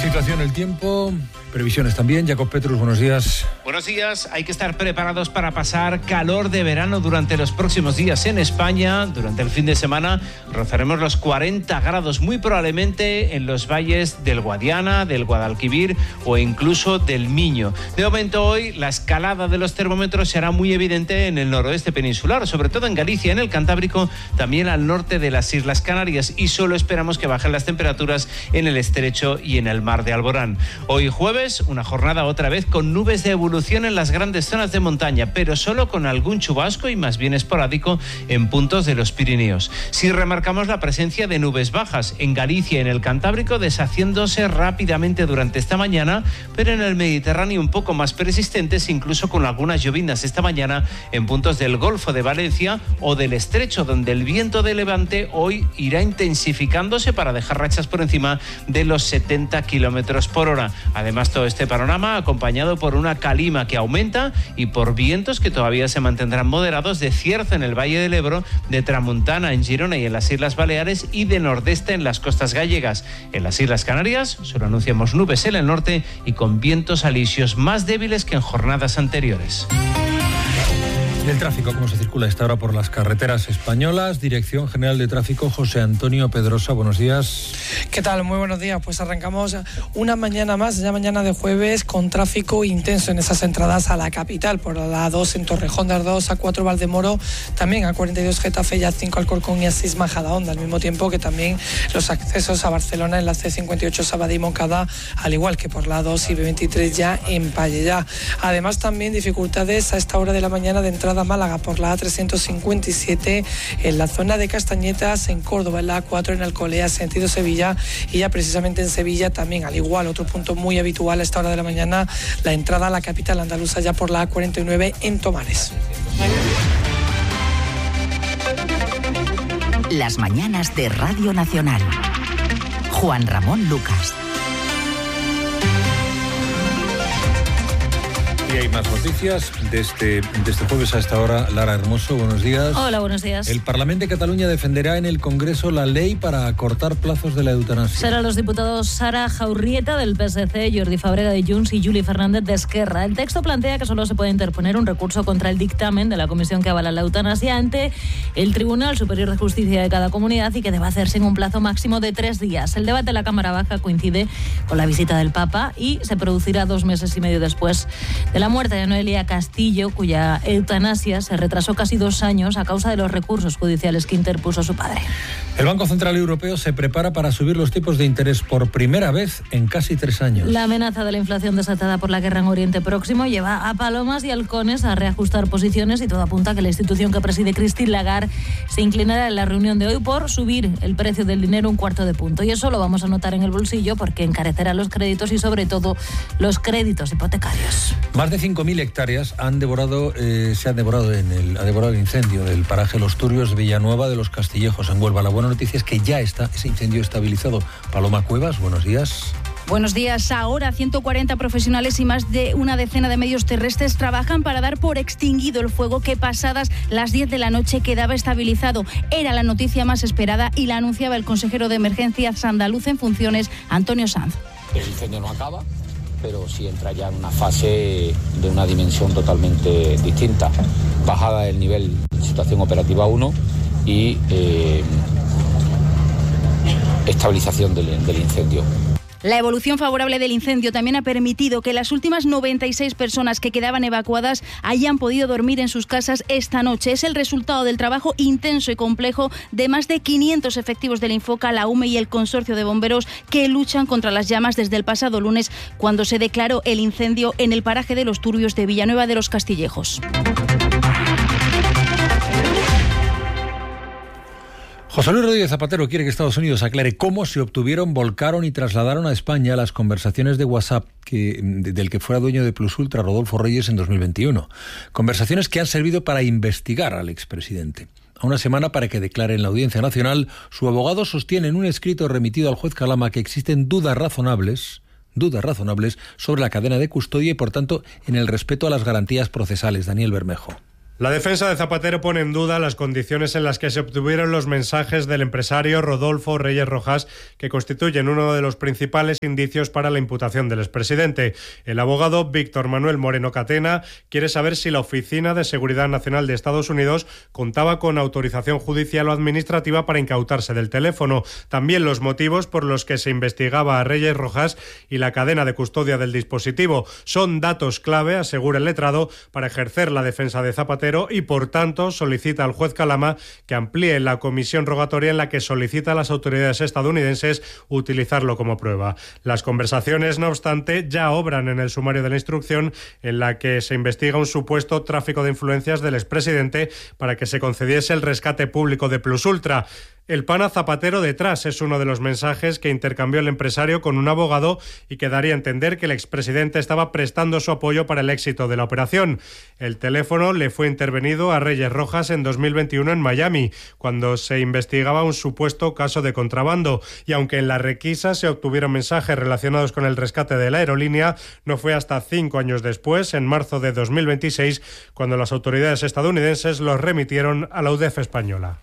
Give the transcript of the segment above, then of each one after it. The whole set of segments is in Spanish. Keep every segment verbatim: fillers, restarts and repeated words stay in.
Situación, el tiempo, previsiones también. Jacob Petrus, buenos días. Buenos días. Hay que estar preparados para pasar calor de verano durante los próximos días en España. Durante el fin de semana rozaremos los cuarenta grados, muy probablemente en los valles del Guadiana, del Guadalquivir o incluso del Miño. De momento hoy la escalada de los termómetros será muy evidente en el noroeste peninsular, sobre todo en Galicia, en el Cantábrico, también al norte de las Islas Canarias, y solo esperamos que bajen las temperaturas en el estrecho y en el mar de Alborán. Hoy jueves, una jornada otra vez con nubes de evolución en las grandes zonas de montaña, pero solo con algún chubasco y más bien esporádico en puntos de los Pirineos. Sí remarcamos la presencia de nubes bajas en Galicia y en el Cantábrico, deshaciéndose rápidamente durante esta mañana, pero en el Mediterráneo un poco más persistentes, incluso con algunas llovinas esta mañana en puntos del Golfo de Valencia o del Estrecho, donde el viento de levante hoy irá intensificándose para dejar rachas por encima de los setenta kilómetros por hora. Además, todo este panorama acompañado por una calima que aumenta y por vientos que todavía se mantendrán moderados de cierzo en el Valle del Ebro, de tramuntana en Girona y en las Islas Baleares y de nordeste en las costas gallegas. En las Islas Canarias solo anunciamos nubes en el norte y con vientos alisios más débiles que en jornadas anteriores. El tráfico, ¿cómo se circula a esta hora por las carreteras españolas? Dirección General de Tráfico, José Antonio Pedrosa, buenos días. ¿Qué tal? Muy buenos días. Pues arrancamos una mañana más, ya mañana de jueves, con tráfico intenso en esas entradas a la capital, por la A dos en Torrejón de Ardoz, A cuatro Valdemoro, también A cuarenta y dos Getafe y A cinco Alcorcón y A seis Majadahonda, al mismo tiempo que también los accesos a Barcelona en la C cincuenta y ocho Sabadell y Moncada, al igual que por la A dos y B veintitrés ya en Pallejà. Además, también dificultades a esta hora de la mañana de entrada a Málaga por la A trescientos cincuenta y siete, en la zona de Castañetas, en Córdoba, en la A cuatro en Alcolea, sentido Sevilla, y ya precisamente en Sevilla también, al igual, otro punto muy habitual a esta hora de la mañana, la entrada a la capital andaluza ya por la A cuarenta y nueve en Tomares. Las mañanas de Radio Nacional. Juan Ramón Lucas. Y hay más noticias de este, de este jueves a esta hora. Lara Hermoso, buenos días. Hola, buenos días. El Parlamento de Cataluña defenderá en el Congreso la ley para acortar plazos de la eutanasia. Serán los diputados Sara Jaurrieta del P S C, Jordi Fàbrega de Junts y Juli Fernández de Esquerra. El texto plantea que solo se puede interponer un recurso contra el dictamen de la comisión que avala la eutanasia ante el Tribunal Superior de Justicia de cada comunidad y que debe hacerse en un plazo máximo de tres días. El debate en la Cámara Baja coincide con la visita del Papa y se producirá dos meses y medio después de la La muerte de Noelia Castillo, cuya eutanasia se retrasó casi dos años a causa de los recursos judiciales que interpuso su padre. El Banco Central Europeo se prepara para subir los tipos de interés por primera vez en casi tres años. La amenaza de la inflación desatada por la guerra en Oriente Próximo lleva a palomas y halcones a reajustar posiciones, y todo apunta a que la institución que preside Christine Lagarde se inclinará en la reunión de hoy por subir el precio del dinero un cuarto de punto. Y eso lo vamos a notar en el bolsillo porque encarecerá los créditos y sobre todo los créditos hipotecarios. Más de cinco mil hectáreas han devorado, eh, se han devorado en el, ha devorado el incendio del paraje Los Turrios de Villanueva de los Castillejos, en Huelva. La buena noticia es que ya está ese incendio estabilizado. Paloma Cuevas, buenos días. Buenos días. Ahora ciento cuarenta profesionales y más de una decena de medios terrestres trabajan para dar por extinguido el fuego que pasadas las diez de la noche quedaba estabilizado. Era la noticia más esperada y la anunciaba el consejero de Emergencias andaluz en funciones, Antonio Sanz. El incendio no acaba, pero sí entra ya en una fase de una dimensión totalmente distinta. Bajada del nivel de situación operativa uno y eh, estabilización del, del incendio. La evolución favorable del incendio también ha permitido que las últimas noventa y seis personas que quedaban evacuadas hayan podido dormir en sus casas esta noche. Es el resultado del trabajo intenso y complejo de más de quinientos efectivos del Infoca, la U M E y el Consorcio de Bomberos que luchan contra las llamas desde el pasado lunes, cuando se declaró el incendio en el paraje de Los Turrios de Villanueva de los Castillejos. José Luis Rodríguez Zapatero quiere que Estados Unidos aclare cómo se obtuvieron, volcaron y trasladaron a España las conversaciones de WhatsApp que, del que fuera dueño de Plus Ultra, Rodolfo Reyes, en dos mil veintiuno. Conversaciones que han servido para investigar al expresidente. A una semana para que declare en la Audiencia Nacional, su abogado sostiene en un escrito remitido al juez Calama que existen dudas razonables, dudas razonables sobre la cadena de custodia y, por tanto, en el respeto a las garantías procesales. Daniel Bermejo. La defensa de Zapatero pone en duda las condiciones en las que se obtuvieron los mensajes del empresario Rodolfo Reyes Rojas, que constituyen uno de los principales indicios para la imputación del expresidente. El abogado Víctor Manuel Moreno Catena quiere saber si la Oficina de Seguridad Nacional de Estados Unidos contaba con autorización judicial o administrativa para incautarse del teléfono. También los motivos por los que se investigaba a Reyes Rojas y la cadena de custodia del dispositivo. Son datos clave, asegura el letrado, para ejercer la defensa de Zapatero, y por tanto solicita al juez Calama que amplíe la comisión rogatoria en la que solicita a las autoridades estadounidenses utilizarlo como prueba. Las conversaciones, no obstante, ya obran en el sumario de la instrucción, en la que se investiga un supuesto tráfico de influencias del expresidente para que se concediese el rescate público de Plus Ultra. El pana Zapatero detrás es uno de los mensajes que intercambió el empresario con un abogado y que daría a entender que el expresidente estaba prestando su apoyo para el éxito de la operación. El teléfono le fue intervenido a Reyes Rojas en dos mil veintiuno en Miami, cuando se investigaba un supuesto caso de contrabando, y aunque en la requisa se obtuvieron mensajes relacionados con el rescate de la aerolínea, no fue hasta cinco años después, en marzo de dos mil veintiséis, cuando las autoridades estadounidenses los remitieron a la U D E F española.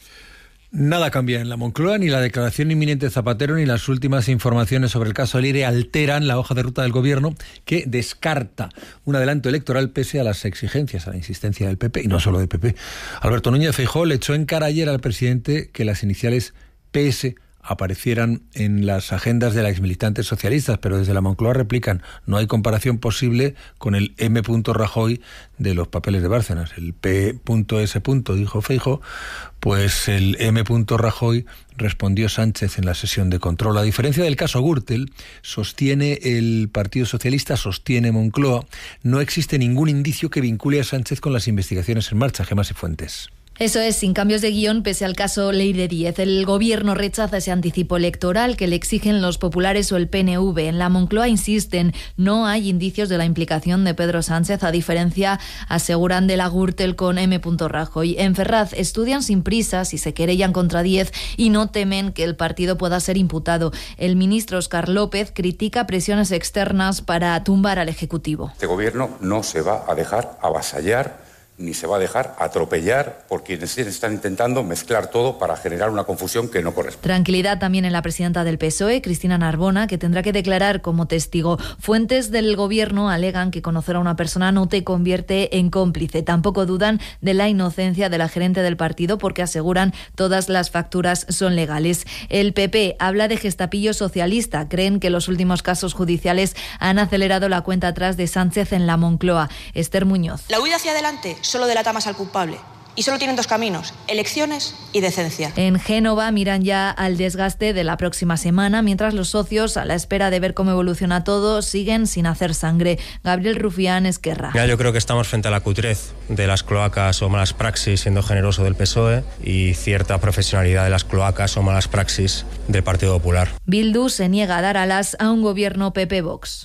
Nada cambia en la Moncloa, ni la declaración inminente de Zapatero ni las últimas informaciones sobre el caso Lire alteran la hoja de ruta del gobierno, que descarta un adelanto electoral pese a las exigencias, a la insistencia del P P, y no solo del P P. Alberto Núñez Feijóo le echó en cara ayer al presidente que las iniciales P S aparecieran en las agendas de la exmilitantes socialistas, pero desde la Moncloa replican: no hay comparación posible con el M. Rajoy de los papeles de Bárcenas. El P S. dijo Feijóo, pues el M. Rajoy respondió Sánchez en la sesión de control. A diferencia del caso Gürtel, sostiene el Partido Socialista, sostiene Moncloa, no existe ningún indicio que vincule a Sánchez con las investigaciones en marcha. Gemma Cifuentes. Eso es, sin cambios de guión, pese al caso Leire Díez. El gobierno rechaza ese anticipo electoral que le exigen los populares o el P N V. En la Moncloa insisten, no hay indicios de la implicación de Pedro Sánchez, a diferencia, aseguran, de la Gürtel con M. Rajoy. En Ferraz estudian sin prisa si se querellan contra Díez y no temen que el partido pueda ser imputado. El ministro Óscar López critica presiones externas para tumbar al Ejecutivo. Este gobierno no se va a dejar avasallar ni se va a dejar atropellar por quienes están intentando mezclar todo para generar una confusión que no corresponde. Tranquilidad también en la presidenta del P S O E, Cristina Narbona, que tendrá que declarar como testigo. Fuentes del gobierno alegan que conocer a una persona no te convierte en cómplice. Tampoco dudan de la inocencia de la gerente del partido, porque aseguran todas las facturas son legales. El P P habla de gestapillo socialista. Creen que los últimos casos judiciales han acelerado la cuenta atrás de Sánchez en la Moncloa. Esther Muñoz. La huida hacia adelante solo delata más al culpable. Y solo tienen dos caminos: elecciones y decencia. En Génova miran ya al desgaste de la próxima semana, mientras los socios, a la espera de ver cómo evoluciona todo, siguen sin hacer sangre. Gabriel Rufián, Esquerra. Ya, yo creo que estamos frente a la cutrez de las cloacas o malas praxis, siendo generoso, del P S O E, y cierta profesionalidad de las cloacas o malas praxis del Partido Popular. Bildu se niega a dar alas a un gobierno P P Vox.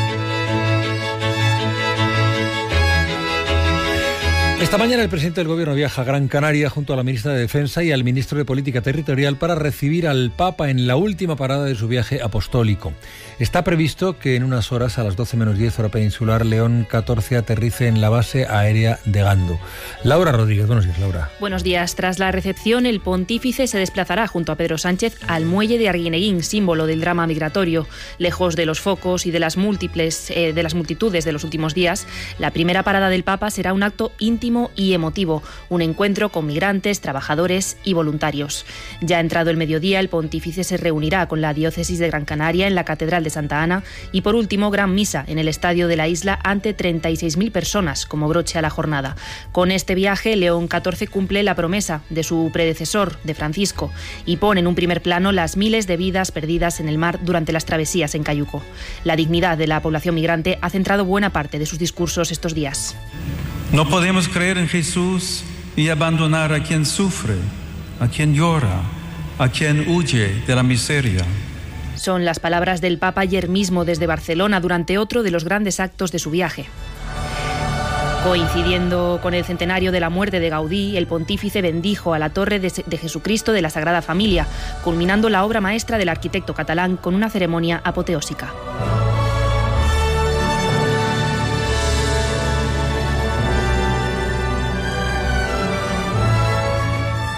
Esta mañana el presidente del Gobierno viaja a Gran Canaria junto a la ministra de Defensa y al ministro de Política Territorial para recibir al Papa en la última parada de su viaje apostólico. Está previsto que en unas horas, a las doce menos diez hora peninsular, León catorce aterrice en la base aérea de Gando. Laura Rodríguez, buenos días, Laura. Buenos días. Tras la recepción, el pontífice se desplazará junto a Pedro Sánchez al muelle de Arguineguín, símbolo del drama migratorio. Lejos de los focos y de las múltiples eh, de las multitudes de los últimos días, la primera parada del Papa será un acto íntimo y emotivo, un encuentro con migrantes, trabajadores y voluntarios. Ya entrado el mediodía, el pontífice se reunirá con la diócesis de Gran Canaria en la Catedral de Santa Ana y, por último, gran misa en el estadio de la isla ante treinta y seis mil personas como broche a la jornada. Con este viaje, León catorce cumple la promesa de su predecesor, de Francisco, y pone en un primer plano las miles de vidas perdidas en el mar durante las travesías en Cayuco. La dignidad de la población migrante ha centrado buena parte de sus discursos estos días. No podemos creer en Jesús y abandonar a quien sufre, a quien llora, a quien huye de la miseria. Son las palabras del Papa ayer mismo desde Barcelona durante otro de los grandes actos de su viaje. Coincidiendo con el centenario de la muerte de Gaudí, el pontífice bendijo a la Torre de, de Jesucristo de la Sagrada Familia, culminando la obra maestra del arquitecto catalán con una ceremonia apoteósica.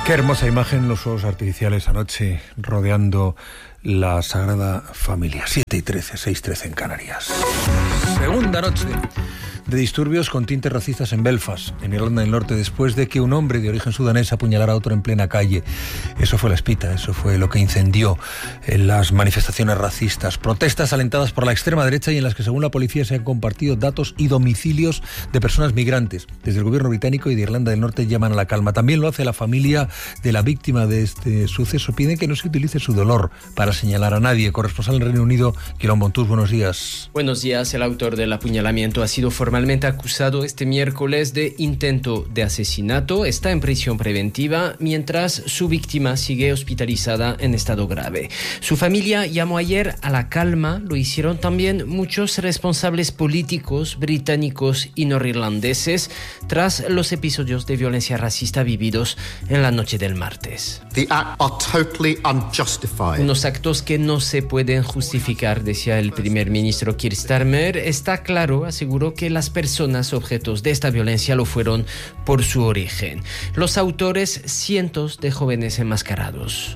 Qué hermosa imagen, los fuegos artificiales anoche rodeando la Sagrada Familia. siete y trece, seis y trece en Canarias. Segunda noche de disturbios con tintes racistas en Belfast, en Irlanda del Norte, después de que un hombre de origen sudanés apuñalara a otro en plena calle. Eso fue la espita, eso fue lo que incendió en las manifestaciones racistas. Protestas alentadas por la extrema derecha y en las que, según la policía, se han compartido datos y domicilios de personas migrantes. Desde el gobierno británico y de Irlanda del Norte llaman a la calma. También lo hace la familia de la víctima de este suceso. Piden que no se utilice su dolor para señalar a nadie. Corresponsal en Reino Unido, Quirón Montús, buenos días. Buenos días. El autor del apuñalamiento ha sido formalmente acusado este miércoles de intento de asesinato. Está en prisión preventiva mientras su víctima sigue hospitalizada en estado grave. Su familia llamó ayer a la calma. Lo hicieron también muchos responsables políticos británicos y norirlandeses tras los episodios de violencia racista vividos en la noche del martes. The act are totally unjustified. Unos actos que no se pueden justificar, decía el primer ministro Keir Starmer. Está claro, aseguró, que las personas objetos de esta violencia lo fueron por su origen. Los autores, cientos de jóvenes enmascarados.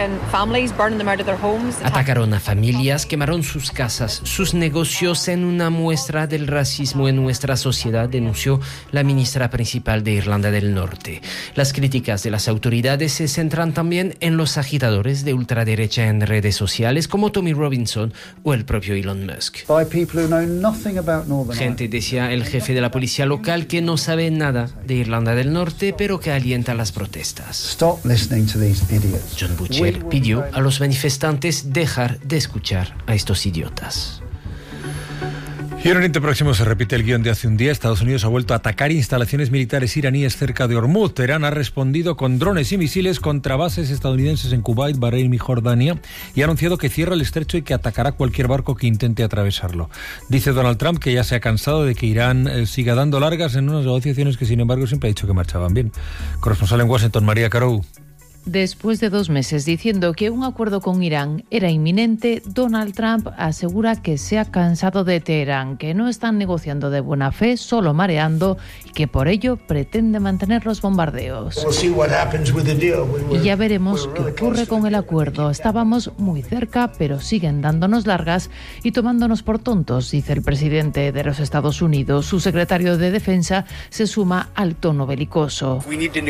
Atacaron a familias, quemaron sus casas, sus negocios en una muestra del racismo en nuestra sociedad, denunció la ministra principal de Irlanda del Norte. Las críticas de las autoridades se centran también en los agitadores de ultraderecha en redes sociales como Tommy Robinson o el propio Elon Musk. Gente, decía el jefe de la policía local, que no sabe nada de Irlanda del Norte, pero que alienta las protestas. John Butcher pidió a los manifestantes dejar de escuchar a estos idiotas. Y en Oriente Próximo se repite el guión de hace un día. Estados Unidos ha vuelto a atacar instalaciones militares iraníes cerca de Hormuz. Teherán ha respondido con drones y misiles contra bases estadounidenses en Kuwait, Bahrein y Jordania y ha anunciado que cierra el estrecho y que atacará cualquier barco que intente atravesarlo. Dice Donald Trump que ya se ha cansado de que Irán eh, siga dando largas en unas negociaciones que, sin embargo, siempre ha dicho que marchaban bien. Corresponsal en Washington, María Carou. Después de dos meses diciendo que un acuerdo con Irán era inminente, Donald Trump asegura que se ha cansado de Teherán, que no están negociando de buena fe, solo mareando, y que por ello pretende mantener los bombardeos. Y ya veremos qué ocurre con el acuerdo. Estábamos muy cerca, pero siguen dándonos largas y tomándonos por tontos, dice el presidente de los Estados Unidos. Su secretario de Defensa se suma al tono belicoso.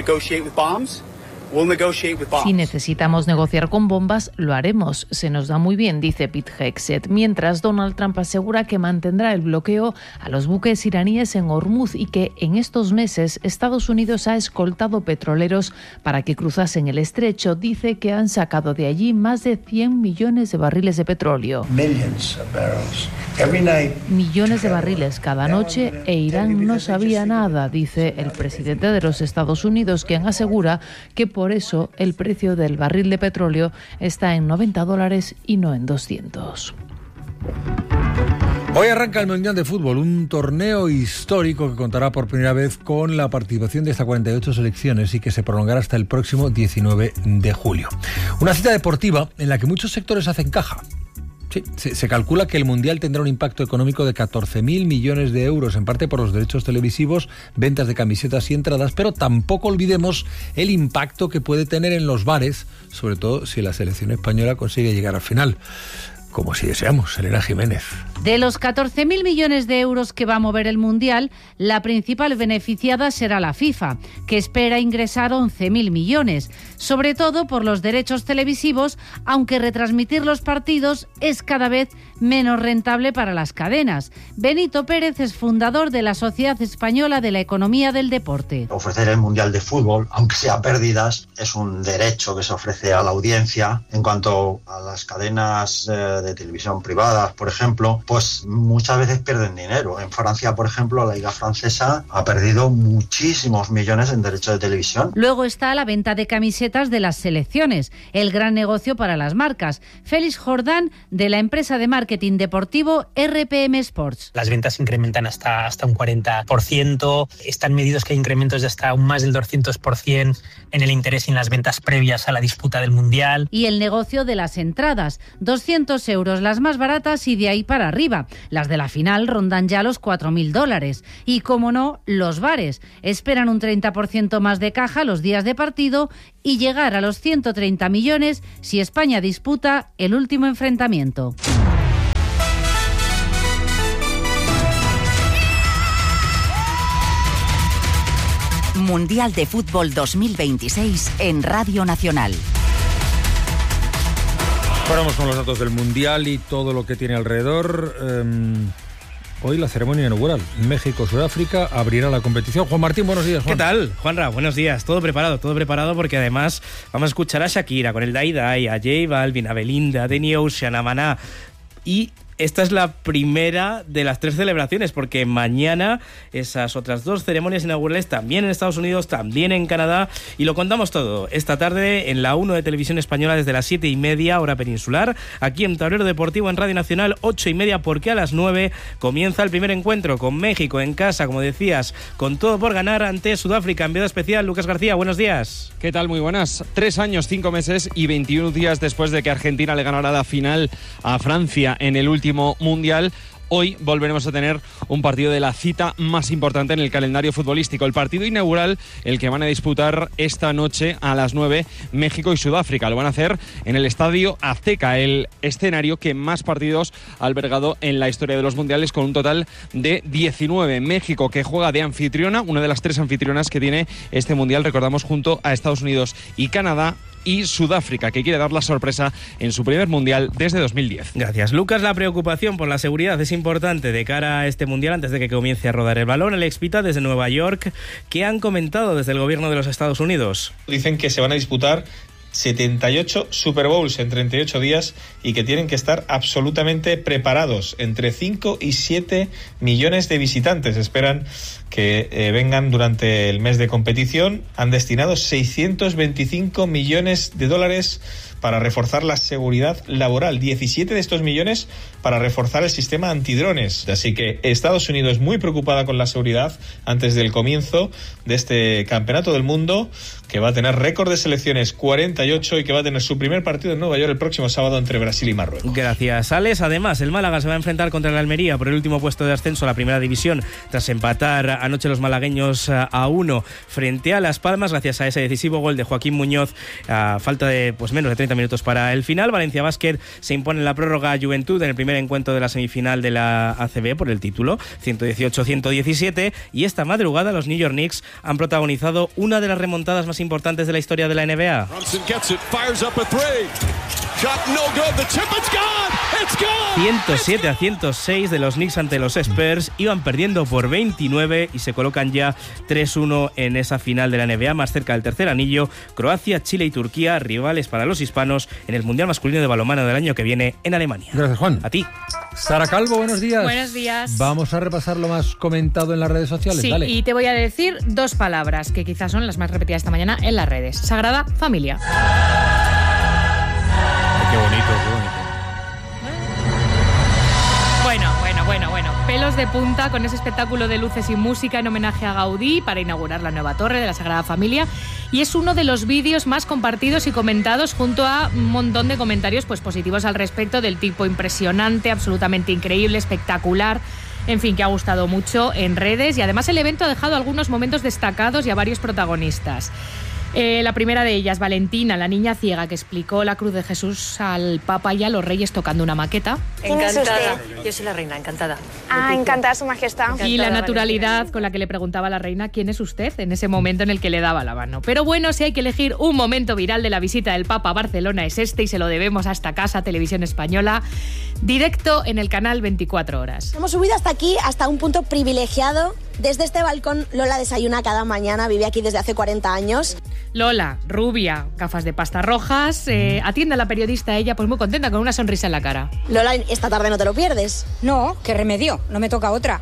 Si necesitamos negociar con bombas, lo haremos. Se nos da muy bien, dice Pete Hegseth. Mientras, Donald Trump asegura que mantendrá el bloqueo a los buques iraníes en Hormuz y que en estos meses Estados Unidos ha escoltado petroleros para que cruzasen el estrecho. Dice que han sacado de allí más de cien millones de barriles de petróleo. Millones de barriles cada noche e Irán no sabía nada, dice el presidente de los Estados Unidos, quien asegura que por eso el precio del barril de petróleo está en noventa dólares y no en doscientos. Hoy arranca el Mundial de Fútbol, un torneo histórico que contará por primera vez con la participación de hasta cuarenta y ocho selecciones y que se prolongará hasta el próximo diecinueve de julio. Una cita deportiva en la que muchos sectores hacen caja. Sí, se, se calcula que el Mundial tendrá un impacto económico de catorce mil millones de euros, en parte por los derechos televisivos, ventas de camisetas y entradas, pero tampoco olvidemos el impacto que puede tener en los bares, sobre todo si la selección española consigue llegar al final. Como si deseamos, Elena Jiménez. De los catorce mil millones de euros que va a mover el Mundial, la principal beneficiada será la FIFA, que espera ingresar once mil millones, sobre todo por los derechos televisivos, aunque retransmitir los partidos es cada vez menos rentable para las cadenas. Benito Pérez es fundador de la Sociedad Española de la Economía del Deporte. Ofrecer el Mundial de Fútbol, aunque sea pérdidas, es un derecho que se ofrece a la audiencia. En cuanto a las cadenas eh, de televisión privadas, por ejemplo, pues muchas veces pierden dinero. En Francia, por ejemplo, la Liga Francesa ha perdido muchísimos millones en derechos de televisión. Luego está la venta de camisetas de las selecciones, el gran negocio para las marcas. Félix Jordán, de la empresa de marketing marketing deportivo R P M Sports. Las ventas incrementan hasta, hasta un cuarenta por ciento. Están medidos que hay incrementos de hasta un más del doscientos por ciento en el interés y en las ventas previas a la disputa del Mundial. Y el negocio de las entradas. doscientos euros las más baratas y de ahí para arriba. Las de la final rondan ya los cuatro mil dólares. Y, como no, los bares. Esperan un treinta por ciento más de caja los días de partido y llegar a los ciento treinta millones si España disputa el último enfrentamiento. Mundial de Fútbol dos mil veintiséis en Radio Nacional. Ahora vamos con los datos del Mundial y todo lo que tiene alrededor. Eh, hoy la ceremonia inaugural. México-Sudáfrica abrirá la competición. Juan Martín, buenos días, Juan. ¿Qué tal, Juanra? Buenos días. Todo preparado, todo preparado porque además vamos a escuchar a Shakira con el Dai Dai, a J Balvin, a Belinda, a Danny Ocean, a Maná y... Esta es la primera de las tres celebraciones, porque mañana esas otras dos ceremonias inaugurales también en Estados Unidos, también en Canadá, y lo contamos todo esta tarde en la uno de Televisión Española desde las siete y media, hora peninsular, aquí en Tablero Deportivo en Radio Nacional, ocho y media, porque a las nueve comienza el primer encuentro con México en casa, como decías, con todo por ganar ante Sudáfrica. Enviado especial, Lucas García, buenos días. ¿Qué tal? Muy buenas. Tres años, cinco meses y veintiún días después de que Argentina le ganara la final a Francia en el último Mundial, hoy volveremos a tener un partido de la cita más importante en el calendario futbolístico, el partido inaugural, el que van a disputar esta noche a las nueve México y Sudáfrica. Lo van a hacer en el Estadio Azteca, el escenario que más partidos ha albergado en la historia de los mundiales, con un total de diecinueve. México, que juega de anfitriona, una de las tres anfitrionas que tiene este mundial, recordamos, junto a Estados Unidos y Canadá, y Sudáfrica, que quiere dar la sorpresa en su primer mundial desde dos mil diez. Gracias, Lucas. La preocupación por la seguridad es importante de cara a este mundial antes de que comience a rodar el balón. El expita desde Nueva York, ¿qué han comentado desde el gobierno de los Estados Unidos? Dicen que se van a disputar setenta y ocho Super Bowls en treinta y ocho días y que tienen que estar absolutamente preparados. Entre cinco y siete millones de visitantes esperan que eh, vengan durante el mes de competición. Han destinado seiscientos veinticinco millones de dólares para reforzar la seguridad laboral, diecisiete de estos millones para reforzar el sistema antidrones. Así que Estados Unidos muy preocupada con la seguridad antes del comienzo de este campeonato del mundo, que va a tener récord de selecciones, cuarenta y ocho, y que va a tener su primer partido en Nueva York el próximo sábado entre Brasil y Marruecos. Gracias, Alex. Además, el Málaga se va a enfrentar contra el Almería por el último puesto de ascenso a la primera división, tras empatar anoche los malagueños a uno frente a Las Palmas, gracias a ese decisivo gol de Joaquín Muñoz a falta de pues menos de treinta minutos para el final. Valencia Basket se impone en la prórroga a Juventud en el primer encuentro de la semifinal de la A C B por el título, ciento dieciocho a ciento diecisiete, y esta madrugada los New York Knicks han protagonizado una de las remontadas más importantes de la historia de la N B A. ciento siete a ciento seis de los Knicks ante los Spurs, iban perdiendo por veintinueve y se colocan ya tres uno en esa final de la N B A, más cerca del tercer anillo. Croacia, Chile y Turquía, rivales para los hispanos en el Mundial Masculino de Balonmano del año que viene en Alemania. Gracias, Juan. A ti. Sara Calvo, buenos días. Buenos días. Vamos a repasar lo más comentado en las redes sociales. Sí, Dale. Y te voy a decir dos palabras que quizás son las más repetidas esta mañana en las redes. Sagrada Familia. Qué bonito, qué bonito. Bueno, bueno, bueno, bueno. Pelos de punta con ese espectáculo de luces y música en homenaje a Gaudí para inaugurar la nueva torre de la Sagrada Familia. Y es uno de los vídeos más compartidos y comentados, junto a un montón de comentarios pues positivos al respecto, del tipo impresionante, absolutamente increíble, espectacular. En fin, que ha gustado mucho en redes, y además el evento ha dejado algunos momentos destacados y a varios protagonistas. Eh, la primera de ellas, Valentina, la niña ciega que explicó la cruz de Jesús al Papa y a los Reyes tocando una maqueta. Encantada. Yo soy la reina, encantada. Ah, encantada, Su Majestad. Y la naturalidad con la que le preguntaba a la reina quién es usted en ese momento en el que le daba la mano. Pero bueno, si hay que elegir un momento viral de la visita del Papa a Barcelona es este, y se lo debemos a esta casa, Televisión Española, directo en el canal veinticuatro horas. Hemos subido hasta aquí, hasta un punto privilegiado. Desde este balcón Lola desayuna cada mañana, vive aquí desde hace cuarenta años. Lola, rubia, gafas de pasta rojas, eh, atiende a la periodista, ella pues muy contenta, con una sonrisa en la cara. Lola, esta tarde no te lo pierdes. No, qué remedio, no me toca otra.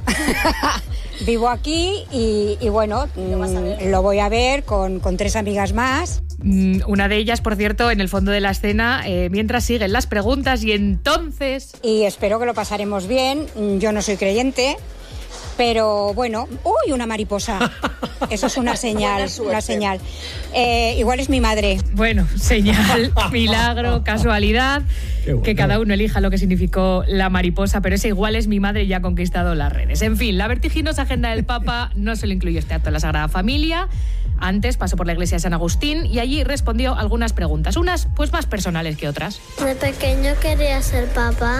Vivo aquí y, y bueno, ¿Lo, vas a ver? lo voy a ver con, con tres amigas más. Una de ellas, por cierto, en el fondo de la escena, eh, mientras siguen las preguntas y entonces... Y espero que lo pasaremos bien. Yo no soy creyente, pero bueno... ¡Uy, una mariposa! Eso es una señal, una señal. Eh, igual es mi madre. Bueno, señal, milagro, casualidad, bueno. Que cada uno elija lo que significó la mariposa, pero ese igual es mi madre y ya ha conquistado las redes. En fin, la vertiginosa agenda del Papa no solo incluye este acto en la Sagrada Familia. Antes pasó por la iglesia de San Agustín y allí respondió algunas preguntas, unas pues más personales que otras. De pequeño quería ser papa.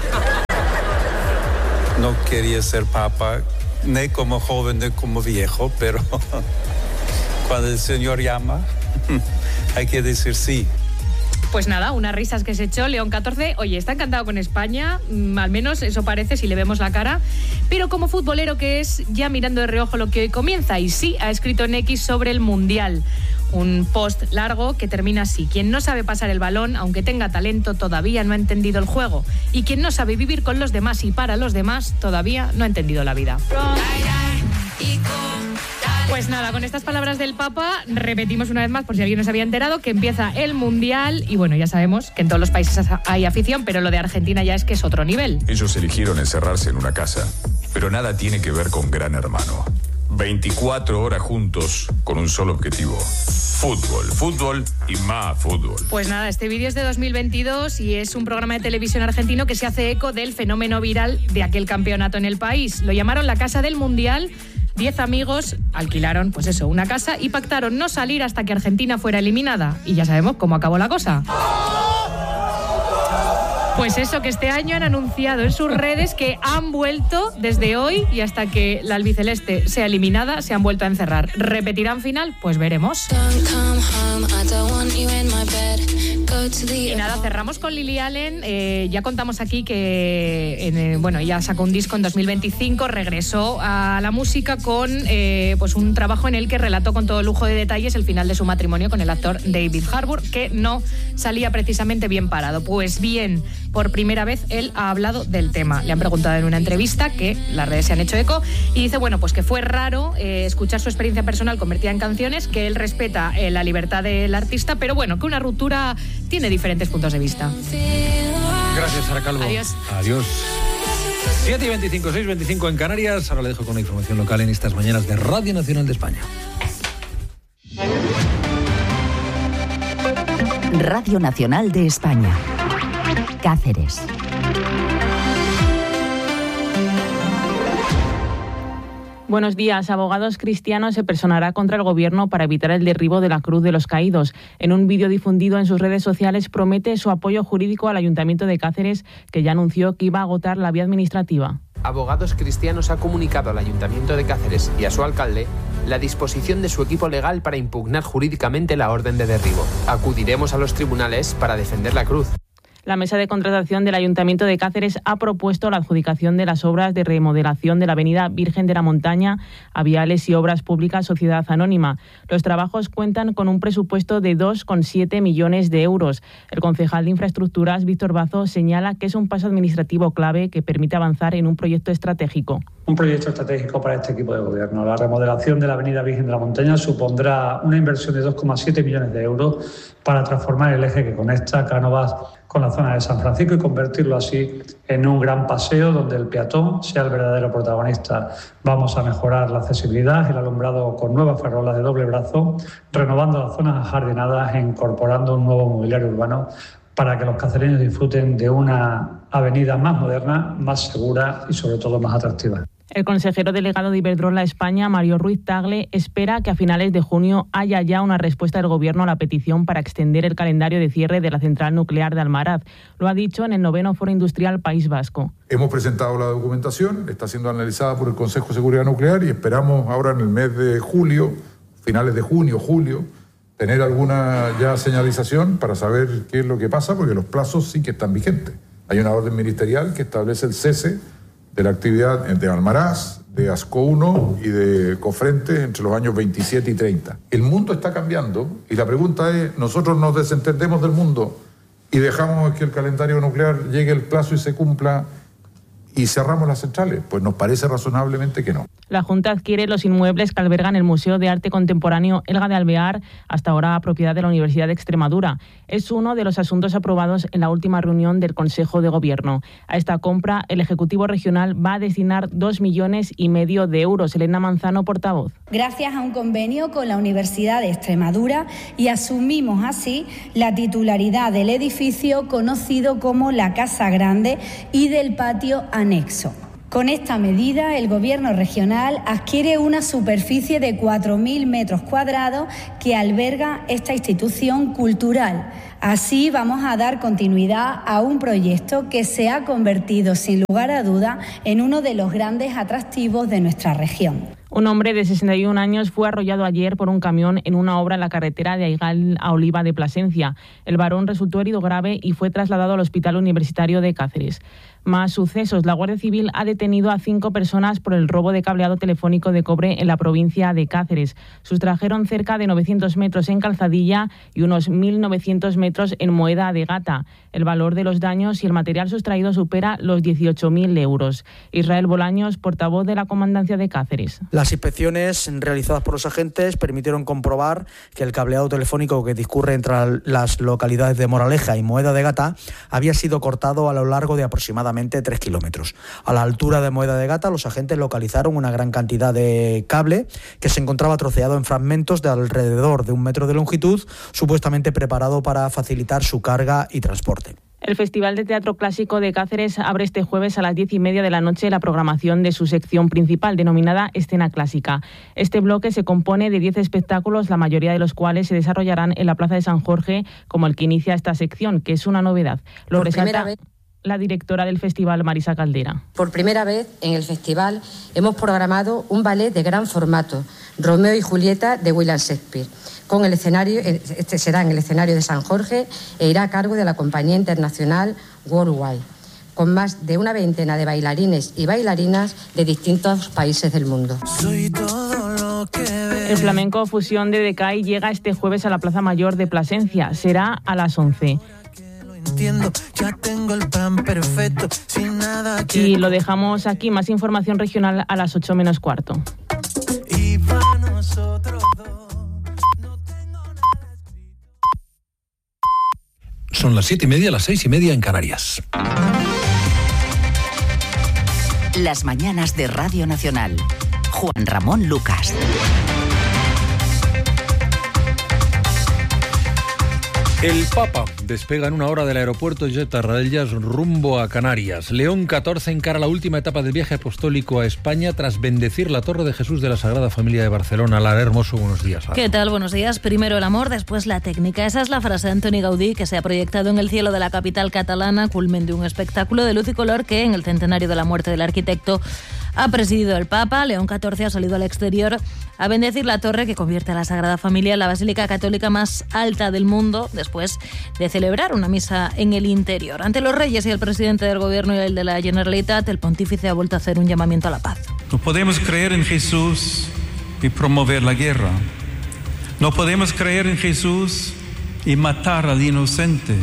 No quería ser papa, ni como joven ni como viejo, pero cuando el Señor llama, hay que decir sí. Pues nada, unas risas que se echó León catorce. Oye, está encantado con España, al menos eso parece si le vemos la cara. Pero como futbolero que es, ya mirando de reojo lo que hoy comienza. Y sí, ha escrito en X sobre el Mundial. Un post largo que termina así. Quien no sabe pasar el balón, aunque tenga talento, todavía no ha entendido el juego. Y quien no sabe vivir con los demás y para los demás, todavía no ha entendido la vida. Pues nada, con estas palabras del Papa repetimos una vez más, por si alguien no se había enterado, que empieza el Mundial y bueno, ya sabemos que en todos los países hay afición, pero lo de Argentina ya es que es otro nivel. Ellos eligieron encerrarse en una casa, pero nada tiene que ver con Gran Hermano. veinticuatro horas juntos con un solo objetivo. Fútbol, fútbol y más fútbol. Pues nada, este vídeo es de dos mil veintidós y es un programa de televisión argentino que se hace eco del fenómeno viral de aquel campeonato en el país. Lo llamaron la Casa del Mundial. Diez amigos alquilaron, pues eso, una casa y pactaron no salir hasta que Argentina fuera eliminada. Y ya sabemos cómo acabó la cosa. Pues eso, que este año han anunciado en sus redes que han vuelto desde hoy y hasta que la albiceleste sea eliminada, se han vuelto a encerrar. ¿Repetirán final? Pues veremos. Y nada, cerramos con Lily Allen. Eh, ya contamos aquí que en, eh, bueno, ella sacó un disco en dos mil veinticinco, regresó a la música con eh, pues un trabajo en el que relató con todo lujo de detalles el final de su matrimonio con el actor David Harbour, que no salía precisamente bien parado. Pues bien, por primera vez él ha hablado del tema. Le han preguntado en una entrevista, que las redes se han hecho eco, y dice, bueno, pues que fue raro eh, escuchar su experiencia personal convertida en canciones, que él respeta eh, la libertad del artista, pero bueno, que una ruptura tiene diferentes puntos de vista. Gracias, Sara Calvo. Adiós. Adiós. siete y veinticinco, seis y veinticinco en Canarias. Ahora le dejo con la información local en estas mañanas de Radio Nacional de España. Radio Nacional de España. Cáceres. Buenos días. Abogados cristianos se personará contra el gobierno para evitar el derribo de la Cruz de los Caídos. En un vídeo difundido en sus redes sociales promete su apoyo jurídico al Ayuntamiento de Cáceres, que ya anunció que iba a agotar la vía administrativa. Abogados Cristianos ha comunicado al Ayuntamiento de Cáceres y a su alcalde la disposición de su equipo legal para impugnar jurídicamente la orden de derribo. Acudiremos a los tribunales para defender la cruz. La mesa de contratación del Ayuntamiento de Cáceres ha propuesto la adjudicación de las obras de remodelación de la avenida Virgen de la Montaña a Viales y Obras Públicas Sociedad Anónima. Los trabajos cuentan con un presupuesto de dos coma siete millones de euros. El concejal de Infraestructuras, Víctor Bazo, señala que es un paso administrativo clave que permite avanzar en un proyecto estratégico. Un proyecto estratégico para este equipo de gobierno. La remodelación de la avenida Virgen de la Montaña supondrá una inversión de dos coma siete millones de euros para transformar el eje que conecta Cánovas con la zona de San Francisco y convertirlo así en un gran paseo donde el peatón sea el verdadero protagonista. Vamos a mejorar la accesibilidad y el alumbrado con nuevas farolas de doble brazo, renovando las zonas ajardinadas e incorporando un nuevo mobiliario urbano para que los cacereños disfruten de una avenida más moderna, más segura y sobre todo más atractiva. El consejero delegado de Iberdrola España, Mario Ruiz Tagle, espera que a finales de junio haya ya una respuesta del Gobierno a la petición para extender el calendario de cierre de la central nuclear de Almaraz. Lo ha dicho en el noveno Foro Industrial País Vasco. Hemos presentado la documentación, está siendo analizada por el Consejo de Seguridad Nuclear y esperamos ahora en el mes de julio, finales de junio, julio, tener alguna ya señalización para saber qué es lo que pasa, porque los plazos sí que están vigentes. Hay una orden ministerial que establece el cese de la actividad de Almaraz, de Asco uno y de Cofrentes entre los años veintisiete y treinta. El mundo está cambiando y la pregunta es, ¿nosotros nos desentendemos del mundo y dejamos que el calendario nuclear llegue el plazo y se cumpla y cerramos las centrales? Pues nos parece razonablemente que no. La Junta adquiere los inmuebles que albergan el Museo de Arte Contemporáneo Elga de Alvear, hasta ahora propiedad de la Universidad de Extremadura. Es uno de los asuntos aprobados en la última reunión del Consejo de Gobierno. A esta compra, el Ejecutivo Regional va a destinar dos millones y medio de euros. Elena Manzano, portavoz. Gracias a un convenio con la Universidad de Extremadura, y asumimos así la titularidad del edificio conocido como la Casa Grande y del patio anexo. Con esta medida, el Gobierno regional adquiere una superficie de cuatro mil metros cuadrados que alberga esta institución cultural. Así vamos a dar continuidad a un proyecto que se ha convertido, sin lugar a duda, en uno de los grandes atractivos de nuestra región. Un hombre de sesenta y un años fue arrollado ayer por un camión en una obra en la carretera de Aigal a Oliva de Plasencia. El varón resultó herido grave y fue trasladado al Hospital Universitario de Cáceres. Más sucesos. La Guardia Civil ha detenido a cinco personas por el robo de cableado telefónico de cobre en la provincia de Cáceres. Sustrajeron cerca de novecientos metros en Calzadilla y unos mil novecientos metros en Moeda de Gata. El valor de los daños y el material sustraído supera los dieciocho mil euros. Israel Bolaños, portavoz de la Comandancia de Cáceres. Las inspecciones realizadas por los agentes permitieron comprobar que el cableado telefónico que discurre entre las localidades de Moraleja y Moeda de Gata había sido cortado a lo largo de aproximadamente tres kilómetros. A la altura de Moeda de Gata, los agentes localizaron una gran cantidad de cable que se encontraba troceado en fragmentos de alrededor de un metro de longitud, supuestamente preparado para facilitar su carga y transporte. El Festival de Teatro Clásico de Cáceres abre este jueves a las diez y media de la noche la programación de su sección principal, denominada Escena Clásica. Este bloque se compone de diez espectáculos, la mayoría de los cuales se desarrollarán en la Plaza de San Jorge, como el que inicia esta sección, que es una novedad. Lo Por resalta primera vez. la directora del festival, Marisa Caldera. Por primera vez en el festival hemos programado un ballet de gran formato, Romeo y Julieta de William Shakespeare. Con el escenario, este será en el escenario de San Jorge e irá a cargo de la compañía internacional Worldwide, con más de una veintena de bailarines y bailarinas de distintos países del mundo. El flamenco Fusión de Decay llega este jueves a la Plaza Mayor de Plasencia. Será a las once. Y lo dejamos aquí. Más información regional a las ocho menos cuarto. Son las siete y media, las seis y media en Canarias. Las mañanas de Radio Nacional. Juan Ramón Lucas. El Papa despega en una hora del aeropuerto Jetta Radellas rumbo a Canarias. León catorce encara la última etapa del viaje apostólico a España tras bendecir la Torre de Jesús de la Sagrada Familia de Barcelona. Lara Hermoso, buenos días. Lara. ¿Qué tal? Buenos días. Primero el amor, después la técnica. Esa es la frase de Antoni Gaudí, que se ha proyectado en el cielo de la capital catalana, culmen de un espectáculo de luz y color que, en el centenario de la muerte del arquitecto, ha presidido el Papa. León catorce ha salido al exterior a bendecir la torre que convierte a la Sagrada Familia en la basílica católica más alta del mundo, después de celebrar una misa en el interior. Ante los reyes y el presidente del gobierno y el de la Generalitat, el pontífice ha vuelto a hacer un llamamiento a la paz. No podemos creer en Jesús y promover la guerra. No podemos creer en Jesús y matar al inocente.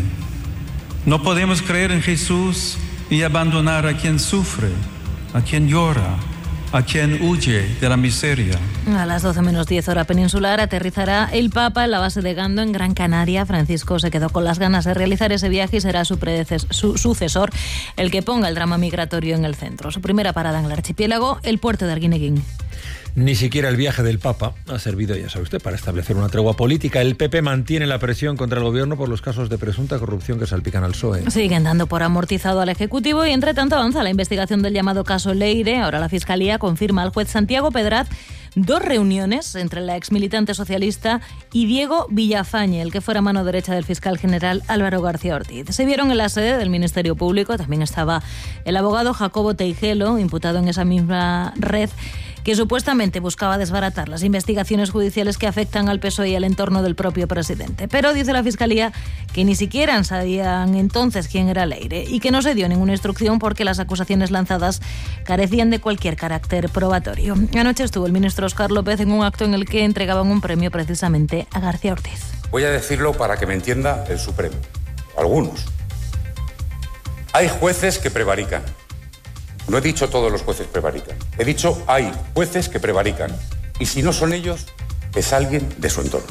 No podemos creer en Jesús y abandonar a quien sufre, a quien llora, a quien huye de la miseria. A las doce menos diez hora peninsular aterrizará el Papa en la base de Gando, en Gran Canaria. Francisco se quedó con las ganas de realizar ese viaje y será su, predeces- su sucesor el que ponga el drama migratorio en el centro. Su primera parada en el archipiélago, el puerto de Arguineguín. Ni siquiera el viaje del Papa ha servido, ya sabe usted, para establecer una tregua política. El P P mantiene la presión contra el gobierno por los casos de presunta corrupción que salpican al P S O E. Siguen dando por amortizado al Ejecutivo y, entre tanto, avanza la investigación del llamado caso Leire. Ahora la Fiscalía confirma al juez Santiago Pedraz dos reuniones entre la exmilitante socialista y Diego Villafañe, el que fuera mano derecha del fiscal general Álvaro García Ortiz. Se vieron en la sede del Ministerio Público. También estaba el abogado Jacobo Teijelo, imputado en esa misma red, que supuestamente buscaba desbaratar las investigaciones judiciales que afectan al P S O E y al entorno del propio presidente. Pero dice la Fiscalía que ni siquiera sabían entonces quién era Leire y que no se dio ninguna instrucción porque las acusaciones lanzadas carecían de cualquier carácter probatorio. Anoche estuvo el ministro Óscar López en un acto en el que entregaban un premio precisamente a García Ortiz. Voy a decirlo para que me entienda el Supremo. Algunos. Hay jueces que prevarican. No he dicho todos los jueces prevarican. He dicho hay jueces que prevarican. Y si no son ellos, es alguien de su entorno.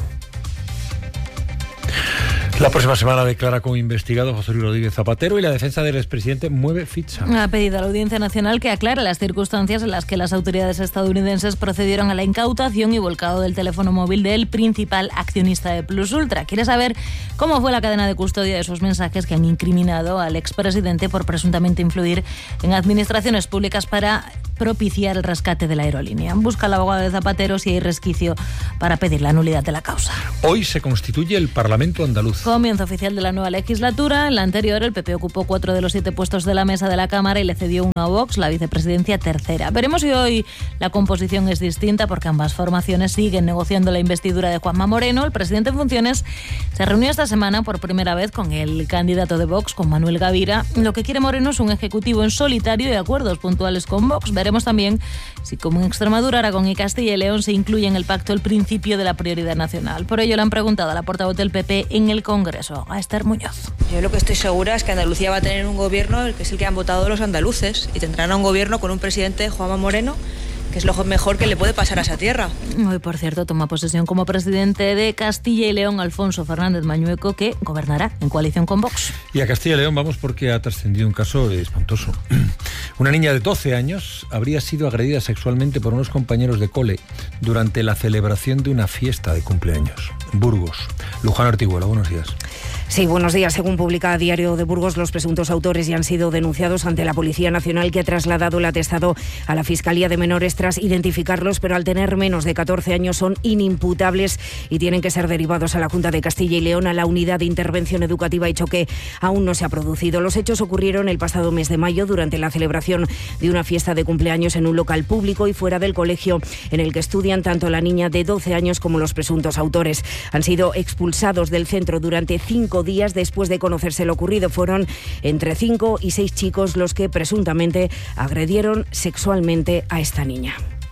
La próxima semana declara como investigado José Luis Rodríguez Zapatero y la defensa del expresidente mueve ficha. Ha pedido a la Audiencia Nacional que aclare las circunstancias en las que las autoridades estadounidenses procedieron a la incautación y volcado del teléfono móvil del principal accionista de Plus Ultra. Quiere saber cómo fue la cadena de custodia de esos mensajes que han incriminado al expresidente por presuntamente influir en administraciones públicas para propiciar el rescate de la aerolínea. Busca al abogado de Zapatero si hay resquicio para pedir la nulidad de la causa. Hoy se constituye el Parlamento andaluz. Comienzo oficial de la nueva legislatura. En la anterior, el P P ocupó cuatro de los siete puestos de la mesa de la Cámara y le cedió uno a Vox, la vicepresidencia tercera. Veremos si hoy la composición es distinta porque ambas formaciones siguen negociando la investidura de Juanma Moreno. El presidente en funciones se reunió esta semana por primera vez con el candidato de Vox, con Manuel Gavira. Lo que quiere Moreno es un ejecutivo en solitario y acuerdos puntuales con Vox. Veremos también si, como en Extremadura, Aragón y Castilla y León, se incluye en el pacto el principio de la prioridad nacional. Por ello le han preguntado a la portavoz del P P en el Congreso, a Esther Muñoz. Yo lo que estoy segura es que Andalucía va a tener un gobierno que es el que han votado los andaluces y tendrán un gobierno con un presidente, Juanma Moreno, que es lo mejor que le puede pasar a esa tierra. Hoy, por cierto, toma posesión como presidente de Castilla y León Alfonso Fernández Mañueco, que gobernará en coalición con Vox. Y a Castilla y León vamos porque ha trascendido un caso espantoso. Una niña de doce años habría sido agredida sexualmente por unos compañeros de cole durante la celebración de una fiesta de cumpleaños. Burgos. Luján Ortiguela, buenos días. Sí, buenos días. Según publica Diario de Burgos, los presuntos autores ya han sido denunciados ante la Policía Nacional, que ha trasladado el atestado a la Fiscalía de Menores tras identificarlos, pero al tener menos de catorce años son inimputables y tienen que ser derivados a la Junta de Castilla y León, a la Unidad de Intervención Educativa, hecho que aún no se ha producido. Los hechos ocurrieron el pasado mes de mayo durante la celebración de una fiesta de cumpleaños en un local público y fuera del colegio en el que estudian tanto la niña de doce años como los presuntos autores. Han sido expulsados del centro durante cinco días después de conocerse lo ocurrido. Fueron entre cinco y seis chicos los que presuntamente agredieron sexualmente a esta niña.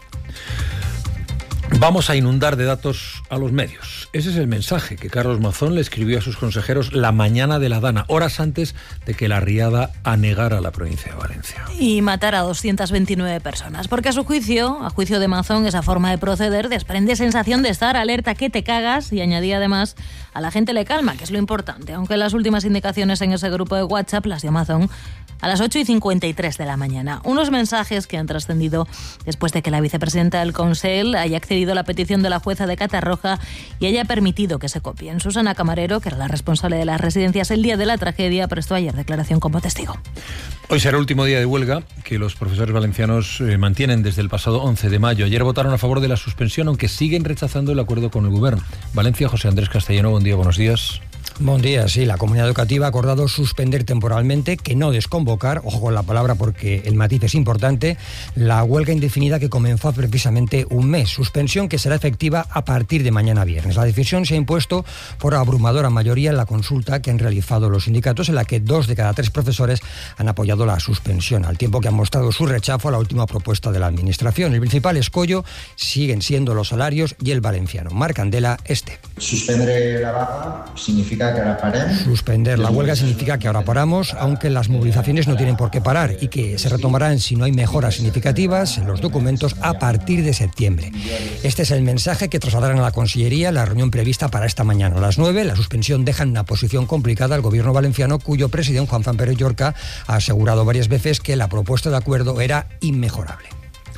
Vamos a inundar de datos a los medios. Ese es el mensaje que Carlos Mazón le escribió a sus consejeros la mañana de la Dana, horas antes de que la riada anegara la provincia de Valencia. Y matara a doscientas veintinueve personas, porque a su juicio, a juicio de Mazón, esa forma de proceder desprende sensación de estar alerta que te cagas, y añadía además, a la gente le calma, que es lo importante, aunque las últimas indicaciones en ese grupo de WhatsApp las dio Mazón a las ocho y cincuenta y tres de la mañana. Unos mensajes que han trascendido después de que la vicepresidenta del Consell haya accedido a la petición de la jueza de Catarroja y haya permitido que se copien. Susana Camarero, que era la responsable de las residencias el día de la tragedia, prestó ayer declaración como testigo. Hoy será el último día de huelga que los profesores valencianos eh, mantienen desde el pasado once de mayo. Ayer votaron a favor de la suspensión, aunque siguen rechazando el acuerdo con el Gobierno. Valencia, José Andrés Castellano, buen día, buenos días. Buen día, sí, la comunidad educativa ha acordado suspender temporalmente, que no desconvocar, ojo con la palabra porque el matiz es importante, la huelga indefinida que comenzó hace precisamente un mes, suspensión que será efectiva a partir de mañana viernes. La decisión se ha impuesto por abrumadora mayoría en la consulta que han realizado los sindicatos, en la que dos de cada tres profesores han apoyado la suspensión, al tiempo que han mostrado su rechazo a la última propuesta de la Administración. El principal escollo siguen siendo los salarios y el valenciano. Marc Candela, este. Suspender la vaga significa que ahora paremos. Suspender la huelga significa que ahora paramos, aunque las movilizaciones no tienen por qué parar y que se retomarán si no hay mejoras significativas en los documentos a partir de septiembre. Este es el mensaje que trasladarán a la Consellería en la reunión prevista para esta mañana. A las nueve, la suspensión deja en una posición complicada al gobierno valenciano, cuyo presidente, Juan Fran Pérez Llorca, ha asegurado varias veces que la propuesta de acuerdo era inmejorable.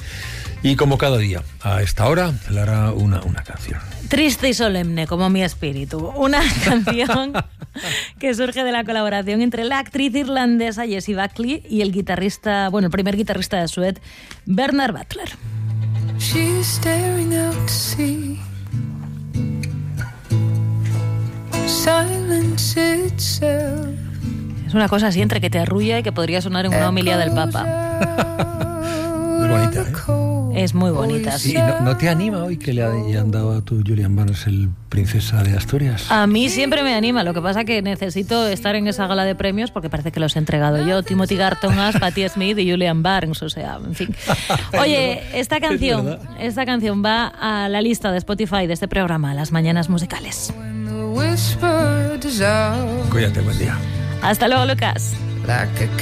Y como cada día, a esta hora, le hará una, una canción. Triste y solemne, como mi espíritu. Una canción que surge de la colaboración entre la actriz irlandesa Jessie Buckley y el guitarrista, bueno, el primer guitarrista de Suede, Bernard Butler. She's staring out to sea. Silence itself. Es una cosa así entre que te arrulla y que podría sonar en una homilía del Papa. Es bonita, ¿eh? Es muy bonita. Sí, ¿no, ¿no te anima hoy que le hayan dado a tu Julian Barnes el Princesa de Asturias? A mí siempre me anima, lo que pasa que necesito estar en esa gala de premios porque parece que los he entregado yo, Timothy Garton, Patti Smith y Julian Barnes, o sea, en fin. Oye, esta canción, esta canción va a la lista de Spotify de este programa, Las Mañanas Musicales. Cuídate, buen día. Hasta luego, Lucas.